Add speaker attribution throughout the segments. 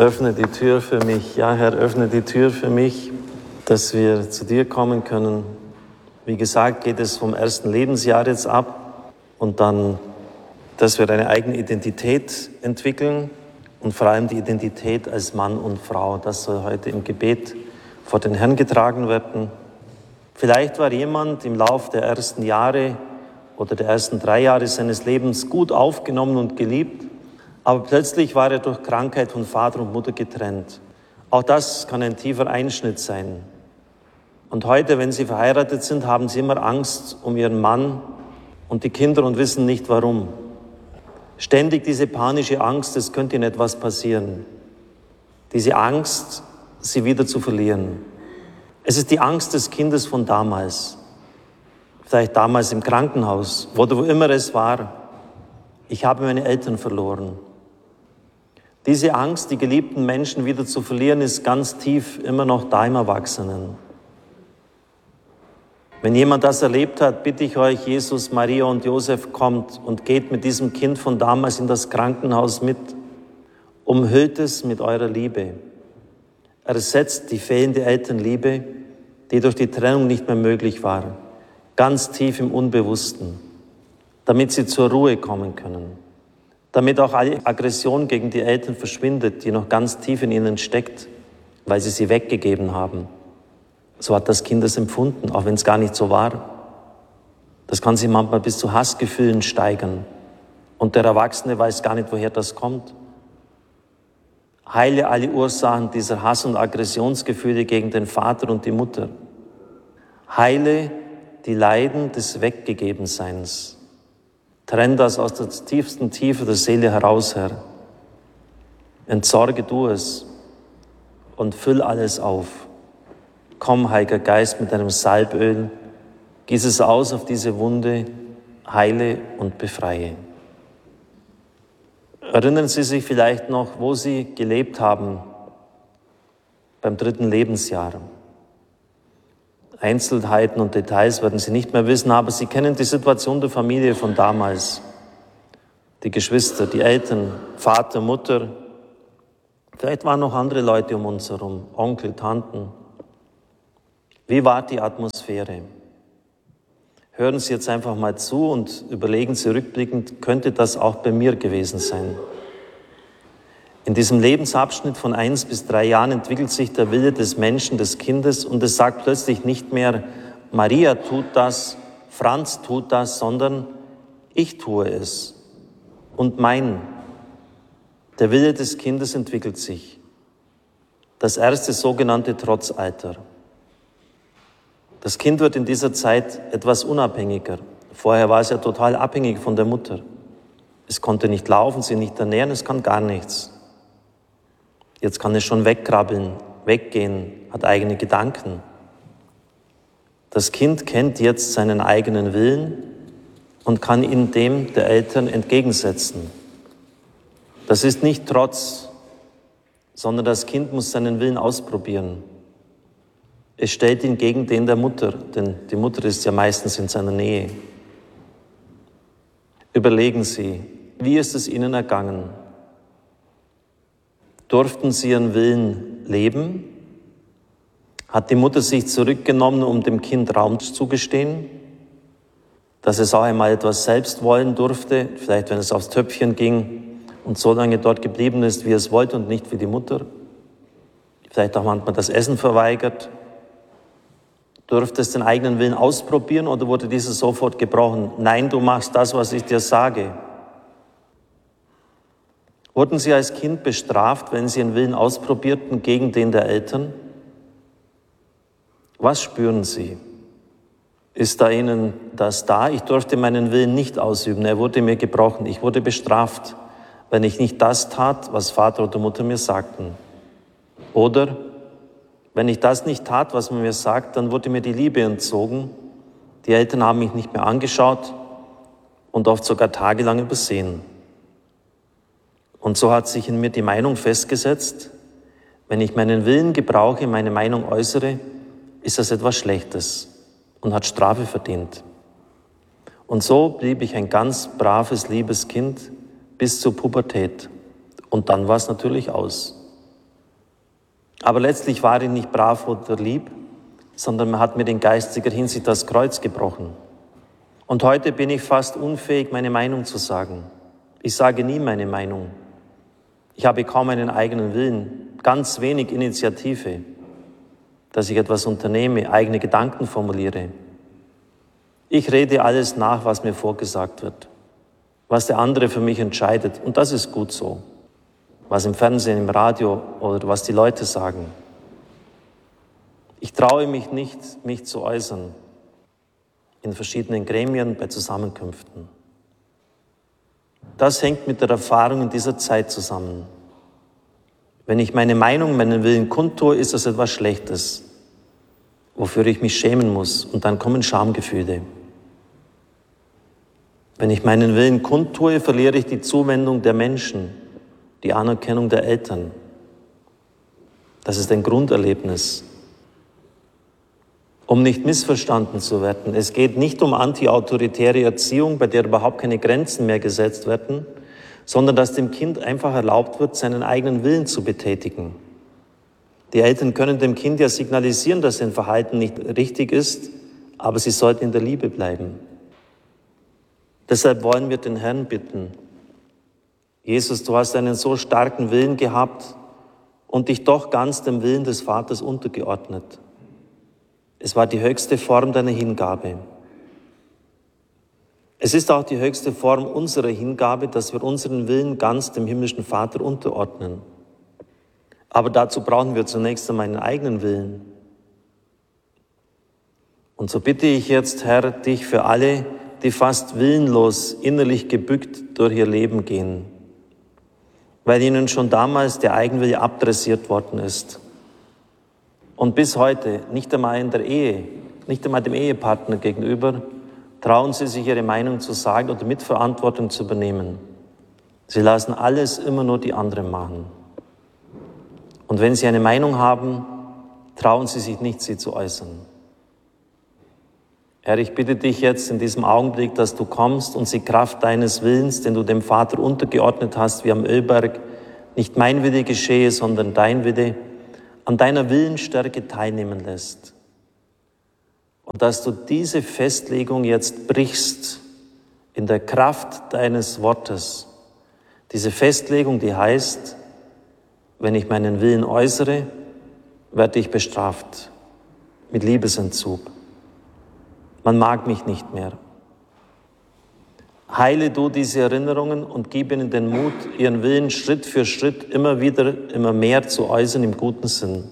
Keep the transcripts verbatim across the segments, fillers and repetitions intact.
Speaker 1: öffne die Tür für mich. Ja, Herr, öffne die Tür für mich, dass wir zu dir kommen können. Wie gesagt, geht es vom ersten Lebensjahr jetzt ab und dann, dass wir eine eigene Identität entwickeln und vor allem die Identität als Mann und Frau. Das soll heute im Gebet vor den Herrn getragen werden. Vielleicht war jemand im Lauf der ersten Jahre oder der ersten drei Jahre seines Lebens gut aufgenommen und geliebt, aber plötzlich war er durch Krankheit von Vater und Mutter getrennt. Auch das kann ein tiefer Einschnitt sein. Und heute, wenn Sie verheiratet sind, haben Sie immer Angst um Ihren Mann und die Kinder und wissen nicht warum. Ständig diese panische Angst, es könnte Ihnen etwas passieren. Diese Angst, Sie wieder zu verlieren. Es ist die Angst des Kindes von damals. Vielleicht damals im Krankenhaus oder wo immer es war. Ich habe meine Eltern verloren. Diese Angst, die geliebten Menschen wieder zu verlieren, ist ganz tief immer noch da im Erwachsenen. Wenn jemand das erlebt hat, bitte ich euch, Jesus, Maria und Josef, kommt und geht mit diesem Kind von damals in das Krankenhaus mit. Umhüllt es mit eurer Liebe. Ersetzt die fehlende Elternliebe, die durch die Trennung nicht mehr möglich war, ganz tief im Unbewussten, damit sie zur Ruhe kommen können, damit auch alle Aggression gegen die Eltern verschwindet, die noch ganz tief in ihnen steckt, weil sie sie weggegeben haben. So hat das Kind es empfunden, auch wenn es gar nicht so war. Das kann sich manchmal bis zu Hassgefühlen steigern. Und der Erwachsene weiß gar nicht, woher das kommt. Heile alle Ursachen dieser Hass- und Aggressionsgefühle gegen den Vater und die Mutter. Heile die Leiden des Weggegebenseins. Trenn das aus der tiefsten Tiefe der Seele heraus, Herr. Entsorge du es und füll alles auf. Komm, Heiliger Geist, mit deinem Salböl, gieß es aus auf diese Wunde, heile und befreie. Erinnern Sie sich vielleicht noch, wo Sie gelebt haben beim dritten Lebensjahr. Einzelheiten und Details werden Sie nicht mehr wissen, aber Sie kennen die Situation der Familie von damals. Die Geschwister, die Eltern, Vater, Mutter. Vielleicht waren noch andere Leute um uns herum, Onkel, Tanten. Wie war die Atmosphäre? Hören Sie jetzt einfach mal zu und überlegen Sie rückblickend, könnte das auch bei mir gewesen sein? In diesem Lebensabschnitt von eins bis drei Jahren entwickelt sich der Wille des Menschen, des Kindes, und es sagt plötzlich nicht mehr, Maria tut das, Franz tut das, sondern ich tue es. Und mein, der Wille des Kindes entwickelt sich. Das erste sogenannte Trotzalter. Das Kind wird in dieser Zeit etwas unabhängiger. Vorher war es ja total abhängig von der Mutter. Es konnte nicht laufen, sie nicht ernähren, es kann gar nichts. Jetzt kann es schon wegkrabbeln, weggehen, hat eigene Gedanken. Das Kind kennt jetzt seinen eigenen Willen und kann ihn dem der Eltern entgegensetzen. Das ist nicht Trotz, sondern das Kind muss seinen Willen ausprobieren. Es stellt ihn gegen den der Mutter, denn die Mutter ist ja meistens in seiner Nähe. Überlegen Sie, wie ist es Ihnen ergangen? Durften Sie Ihren Willen leben? Hat die Mutter sich zurückgenommen, um dem Kind Raum zugestehen? Dass es auch einmal etwas selbst wollen durfte, vielleicht wenn es aufs Töpfchen ging und so lange dort geblieben ist, wie es wollte und nicht wie die Mutter? Vielleicht auch manchmal das Essen verweigert? Durfte es den eigenen Willen ausprobieren oder wurde dieser sofort gebrochen? Nein, du machst das, was ich dir sage. Wurden Sie als Kind bestraft, wenn Sie Ihren Willen ausprobierten gegen den der Eltern? Was spüren Sie? Ist da Ihnen das da? Ich durfte meinen Willen nicht ausüben, er wurde mir gebrochen. Ich wurde bestraft, wenn ich nicht das tat, was Vater oder Mutter mir sagten. Oder wenn ich das nicht tat, was man mir sagt, dann wurde mir die Liebe entzogen. Die Eltern haben mich nicht mehr angeschaut und oft sogar tagelang übersehen. Und so hat sich in mir die Meinung festgesetzt, wenn ich meinen Willen gebrauche, meine Meinung äußere, ist das etwas Schlechtes und hat Strafe verdient. Und so blieb ich ein ganz braves, liebes Kind bis zur Pubertät. Und dann war es natürlich aus. Aber letztlich war ich nicht brav oder lieb, sondern man hat mir in geistiger Hinsicht das Kreuz gebrochen. Und heute bin ich fast unfähig, meine Meinung zu sagen. Ich sage nie meine Meinung. Ich habe kaum einen eigenen Willen, ganz wenig Initiative, dass ich etwas unternehme, eigene Gedanken formuliere. Ich rede alles nach, was mir vorgesagt wird, was der andere für mich entscheidet. Und das ist gut so. Was im Fernsehen, im Radio oder was die Leute sagen. Ich traue mich nicht, mich zu äußern in verschiedenen Gremien, bei Zusammenkünften. Das hängt mit der Erfahrung in dieser Zeit zusammen. Wenn ich meine Meinung, meinen Willen kundtue, ist das etwas Schlechtes, wofür ich mich schämen muss. Und dann kommen Schamgefühle. Wenn ich meinen Willen kundtue, verliere ich die Zuwendung der Menschen, die Anerkennung der Eltern. Das ist ein Grunderlebnis. Um nicht missverstanden zu werden, es geht nicht um antiautoritäre Erziehung, bei der überhaupt keine Grenzen mehr gesetzt werden, sondern dass dem Kind einfach erlaubt wird, seinen eigenen Willen zu betätigen. Die Eltern können dem Kind ja signalisieren, dass sein Verhalten nicht richtig ist, aber sie sollten in der Liebe bleiben. Deshalb wollen wir den Herrn bitten: Jesus, du hast einen so starken Willen gehabt und dich doch ganz dem Willen des Vaters untergeordnet. Es war die höchste Form deiner Hingabe. Es ist auch die höchste Form unserer Hingabe, dass wir unseren Willen ganz dem himmlischen Vater unterordnen. Aber dazu brauchen wir zunächst einmal einen eigenen Willen. Und so bitte ich jetzt, Herr, dich für alle, die fast willenlos, innerlich gebückt durch ihr Leben gehen, weil ihnen schon damals der Eigenwille abdressiert worden ist. Und bis heute, nicht einmal in der Ehe, nicht einmal dem Ehepartner gegenüber, trauen sie sich, ihre Meinung zu sagen oder Mitverantwortung zu übernehmen. Sie lassen alles immer nur die anderen machen. Und wenn sie eine Meinung haben, trauen sie sich nicht, sie zu äußern. Herr, ich bitte dich jetzt in diesem Augenblick, dass du kommst und sie Kraft deines Willens, den du dem Vater untergeordnet hast, wie am Ölberg, nicht mein Wille geschehe, sondern dein Wille, an deiner Willensstärke teilnehmen lässt. Und dass du diese Festlegung jetzt brichst in der Kraft deines Wortes. Diese Festlegung, die heißt, wenn ich meinen Willen äußere, werde ich bestraft mit Liebesentzug. Man mag mich nicht mehr. Heile du diese Erinnerungen und gib ihnen den Mut, ihren Willen Schritt für Schritt immer wieder, immer mehr zu äußern im guten Sinn.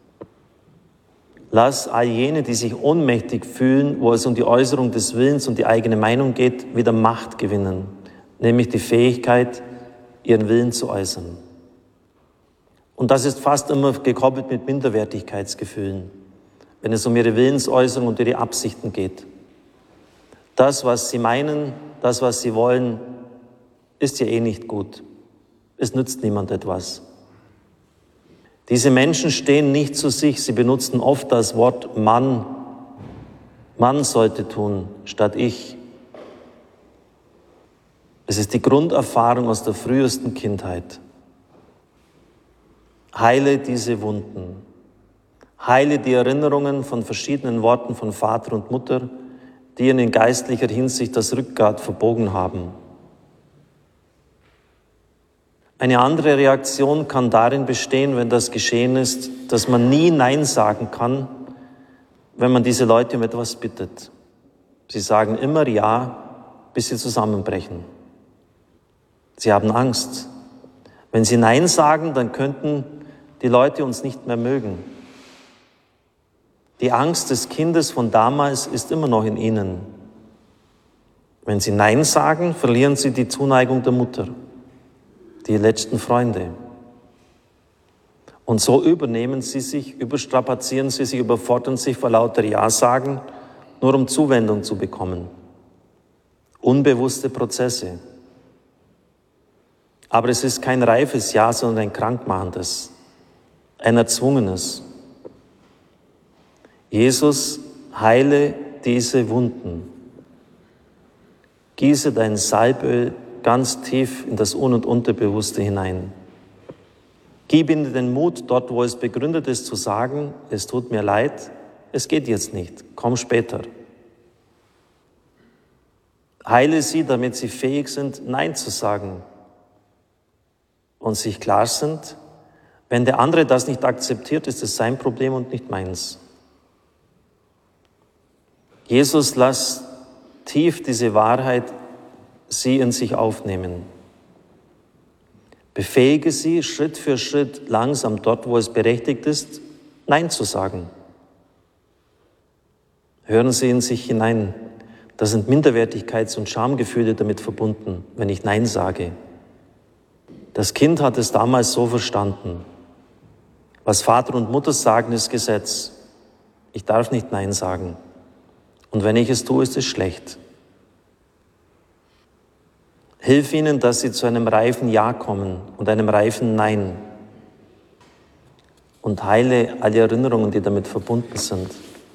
Speaker 1: Lass all jene, die sich ohnmächtig fühlen, wo es um die Äußerung des Willens und die eigene Meinung geht, wieder Macht gewinnen, nämlich die Fähigkeit, ihren Willen zu äußern. Und das ist fast immer gekoppelt mit Minderwertigkeitsgefühlen, wenn es um ihre Willensäußerung und ihre Absichten geht. Das, was sie meinen, das, was sie wollen, ist ja eh nicht gut. Es nützt niemand etwas. Diese Menschen stehen nicht zu sich. Sie benutzen oft das Wort Mann. Mann sollte tun, statt ich. Es ist die Grunderfahrung aus der frühesten Kindheit. Heile diese Wunden. Heile die Erinnerungen von verschiedenen Worten von Vater und Mutter, die ihnen in geistlicher Hinsicht das Rückgrat verbogen haben. Eine andere Reaktion kann darin bestehen, wenn das geschehen ist, dass man nie Nein sagen kann, wenn man diese Leute um etwas bittet. Sie sagen immer Ja, bis sie zusammenbrechen. Sie haben Angst. Wenn sie Nein sagen, dann könnten die Leute uns nicht mehr mögen. Die Angst des Kindes von damals ist immer noch in ihnen. Wenn sie Nein sagen, verlieren sie die Zuneigung der Mutter, die letzten Freunde. Und so übernehmen sie sich, überstrapazieren sie sich, überfordern sich vor lauter Ja sagen, nur um Zuwendung zu bekommen. Unbewusste Prozesse. Aber es ist kein reifes Ja, sondern ein krankmachendes, ein erzwungenes. Jesus, heile diese Wunden. Gieße dein Salböl ganz tief in das Un- und Unterbewusste hinein. Gib ihnen den Mut, dort wo es begründet ist, zu sagen, es tut mir leid, es geht jetzt nicht, komm später. Heile sie, damit sie fähig sind, Nein zu sagen und sich klar sind, wenn der andere das nicht akzeptiert, ist es sein Problem und nicht meins. Jesus, lass tief diese Wahrheit sie in sich aufnehmen. Befähige sie, Schritt für Schritt, langsam dort, wo es berechtigt ist, Nein zu sagen. Hören Sie in sich hinein. Da sind Minderwertigkeits- und Schamgefühle damit verbunden, wenn ich Nein sage. Das Kind hat es damals so verstanden. Was Vater und Mutter sagen, ist Gesetz. Ich darf nicht Nein sagen. Und wenn ich es tue, ist es schlecht. Hilf ihnen, dass sie zu einem reifen Ja kommen und einem reifen Nein. Und heile alle Erinnerungen, die damit verbunden sind.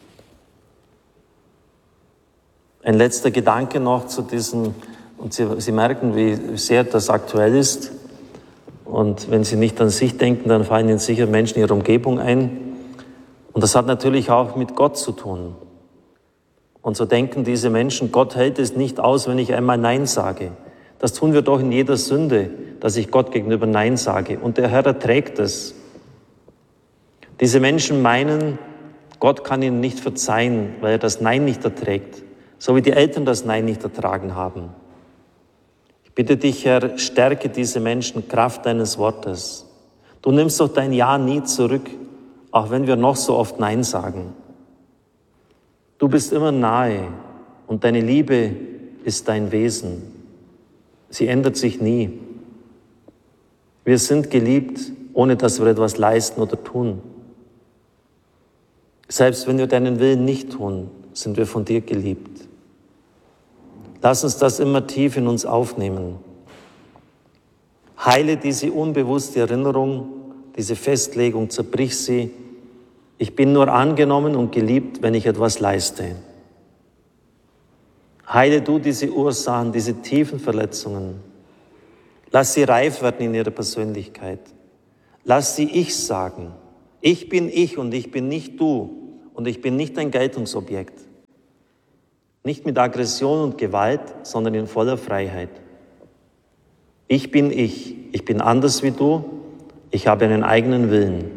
Speaker 1: Ein letzter Gedanke noch zu diesem, und Sie, Sie merken, wie sehr das aktuell ist. Und wenn Sie nicht an sich denken, dann fallen Ihnen sicher Menschen in Ihrer Umgebung ein. Und das hat natürlich auch mit Gott zu tun. Und so denken diese Menschen, Gott hält es nicht aus, wenn ich einmal Nein sage. Das tun wir doch in jeder Sünde, dass ich Gott gegenüber Nein sage. Und der Herr erträgt es. Diese Menschen meinen, Gott kann ihnen nicht verzeihen, weil er das Nein nicht erträgt. So wie die Eltern das Nein nicht ertragen haben. Ich bitte dich, Herr, stärke diese Menschen, Kraft deines Wortes. Du nimmst doch dein Ja nie zurück, auch wenn wir noch so oft Nein sagen. Du bist immer nahe und deine Liebe ist dein Wesen. Sie ändert sich nie. Wir sind geliebt, ohne dass wir etwas leisten oder tun. Selbst wenn wir deinen Willen nicht tun, sind wir von dir geliebt. Lass uns das immer tief in uns aufnehmen. Heile diese unbewusste Erinnerung, diese Festlegung, zerbrich sie. Ich bin nur angenommen und geliebt, wenn ich etwas leiste. Heile du diese Ursachen, diese tiefen Verletzungen. Lass sie reif werden in ihrer Persönlichkeit. Lass sie Ich sagen. Ich bin ich und ich bin nicht du und ich bin nicht ein Geltungsobjekt. Nicht mit Aggression und Gewalt, sondern in voller Freiheit. Ich bin ich. Ich bin anders wie du. Ich habe einen eigenen Willen.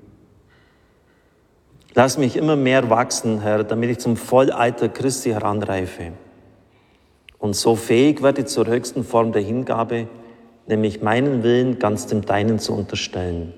Speaker 1: Lass mich immer mehr wachsen, Herr, damit ich zum Vollalter Christi heranreife und so fähig werde zur höchsten Form der Hingabe, nämlich meinen Willen ganz dem Deinen zu unterstellen.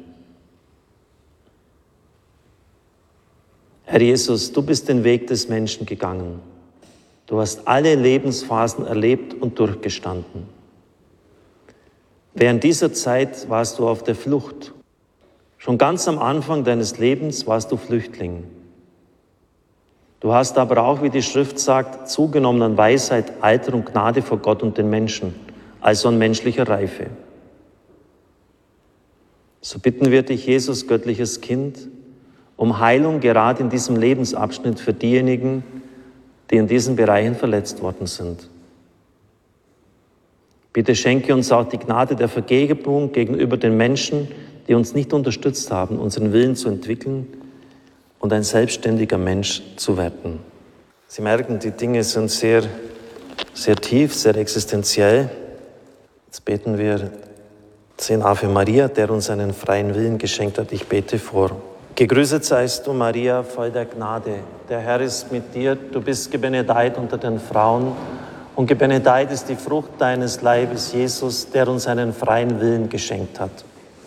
Speaker 1: Herr Jesus, du bist den Weg des Menschen gegangen. Du hast alle Lebensphasen erlebt und durchgestanden. Während dieser Zeit warst du auf der Flucht. Schon ganz am Anfang deines Lebens warst du Flüchtling. Du hast aber auch, wie die Schrift sagt, zugenommen an Weisheit, Alter und Gnade vor Gott und den Menschen, also an menschlicher Reife. So bitten wir dich, Jesus, göttliches Kind, um Heilung gerade in diesem Lebensabschnitt für diejenigen, die in diesen Bereichen verletzt worden sind. Bitte schenke uns auch die Gnade der Vergebung gegenüber den Menschen, die uns nicht unterstützt haben, unseren Willen zu entwickeln und ein selbstständiger Mensch zu werden. Sie merken, die Dinge sind sehr, sehr tief, sehr existenziell. Jetzt beten wir zehn Ave Maria, der uns einen freien Willen geschenkt hat. Ich bete vor. Gegrüßet seist du, Maria, voll der Gnade. Der Herr ist mit dir. Du bist gebenedeit unter den Frauen. Und gebenedeit ist die Frucht deines Leibes, Jesus, der uns einen freien Willen geschenkt hat.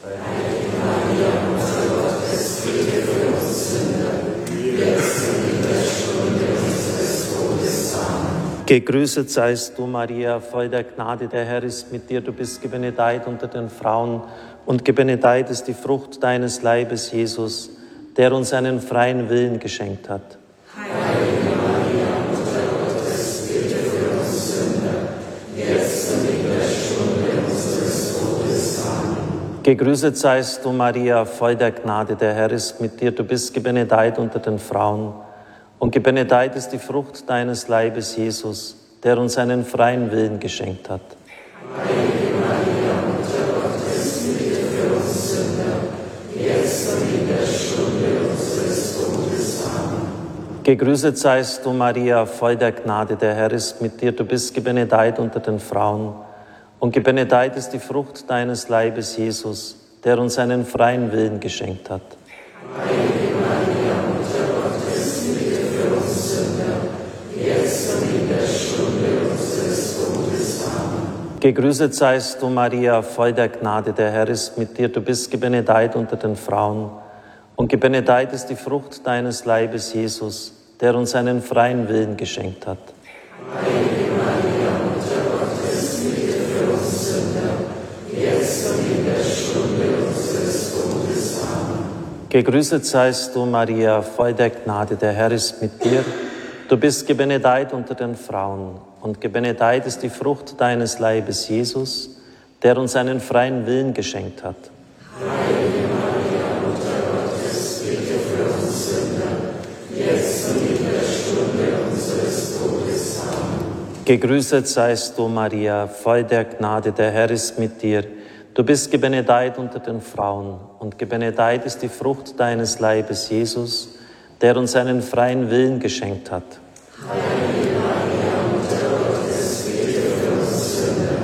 Speaker 1: Gegrüßet seist du, Maria, voll der Gnade, der Herr ist mit dir. Du bist gebenedeit unter den Frauen und gebenedeit ist die Frucht deines Leibes, Jesus, der uns einen freien Willen geschenkt hat.
Speaker 2: Heilige Maria, Mutter Gottes, bitte für uns Sünder, jetzt und in der Stunde unseres Todes. Amen.
Speaker 1: Gegrüßet seist du, Maria, voll der Gnade, der Herr ist mit dir. Du bist gebenedeit unter den Frauen. Und gebenedeit ist die Frucht deines Leibes, Jesus, der uns einen freien Willen geschenkt hat.
Speaker 2: Heilige Maria, Mutter Gottes, bitte für uns Sünder,
Speaker 1: Gegrüßet seist du, Maria, voll der Gnade, der Herr ist mit dir. Du bist gebenedeit unter den Frauen. Und gebenedeit ist die Frucht deines Leibes, Jesus, der uns einen freien Willen geschenkt hat.
Speaker 2: Heilige Maria, Mutter Gottes, bitte für uns Sünder, jetzt und in der Stunde unseres Todes. Amen.
Speaker 1: Gegrüßet seist du, Maria, voll der Gnade, der Herr ist mit dir. Du bist gebenedeit unter den Frauen. Und gebenedeit ist die Frucht deines Leibes, Jesus, der uns einen freien Willen geschenkt hat.
Speaker 2: Heilige Maria, Mutter Gottes, bitte für uns Sünder, jetzt und in der Stunde unseres Todes. Amen.
Speaker 1: Gegrüßet seist du, Maria, voll der Gnade, der Herr ist mit dir. Du bist gebenedeit unter den Frauen. Und gebenedeit ist die Frucht deines Leibes, Jesus, der uns einen freien Willen geschenkt hat.
Speaker 2: Heilige Maria, Mutter Gottes, bitte für uns Sünder, jetzt und in der Stunde unseres Todes. Amen.
Speaker 1: Gegrüßet seist du, Maria, voll der Gnade, der Herr ist mit dir. Du bist gebenedeit unter den Frauen. Und gebenedeit ist die Frucht deines Leibes, Jesus, der uns einen freien Willen geschenkt hat.
Speaker 2: Heilige Maria, Mutter Gottes, bitte für uns Sünder,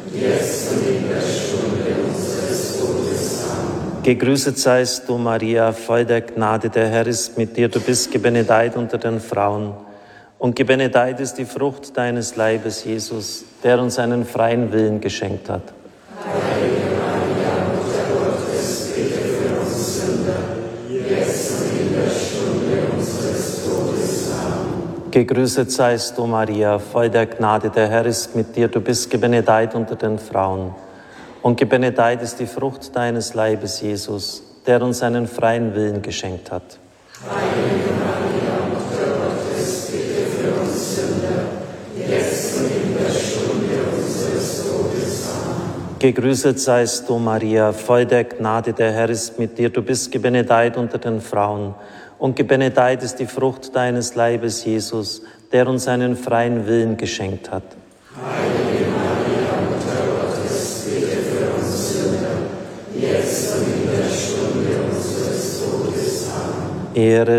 Speaker 2: jetzt und in der Stunde unseres Todes. Amen.
Speaker 1: Gegrüßet seist du, Maria, voll der Gnade, der Herr ist mit dir. Du bist gebenedeit unter den Frauen. Und gebenedeit ist die Frucht deines Leibes, Jesus, der uns einen freien Willen geschenkt hat.
Speaker 2: Heilige Maria, Mutter Gottes, bitte für uns Sünder, jetzt und in der Stunde unseres Todes. Amen.
Speaker 1: Gegrüßet seist du, Maria, voll der Gnade, der Herr ist mit dir. Du bist gebenedeit unter den Frauen. Und gebenedeit ist die Frucht deines Leibes, Jesus, der uns einen freien Willen geschenkt hat.
Speaker 2: Heilige Maria, Mutter Gottes, bitte für uns Sünder, jetzt und in der Stunde unseres Todes. Amen.
Speaker 1: Gegrüßet seist du, Maria, voll der Gnade, der Herr ist mit dir. Du bist gebenedeit unter den Frauen. Und gebenedeit ist die Frucht deines Leibes, Jesus, der uns einen freien Willen geschenkt hat.
Speaker 2: Heilige Maria, Mutter Gottes, bitte für uns Sünder, jetzt und in der Stunde unseres Todes. Amen.
Speaker 1: Ehre